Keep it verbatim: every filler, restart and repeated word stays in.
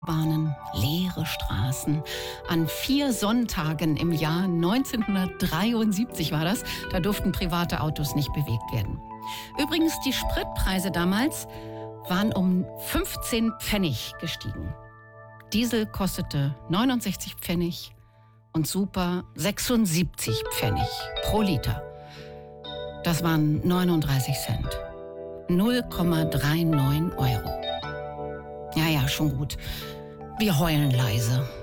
Bahnen, leere Straßen. An vier Sonntagen im Jahr neunzehnhundertdreiundsiebzig war das. Da durften private Autos nicht bewegt werden. Übrigens, die Spritpreise damals waren um fünfzehn Pfennig gestiegen. Diesel kostete neunundsechzig Pfennig und Super sechsundsiebzig Pfennig pro Liter. Das waren neununddreißig Cent. null Komma neununddreißig Euro. Ja, ja, schon gut. Wir heulen leise.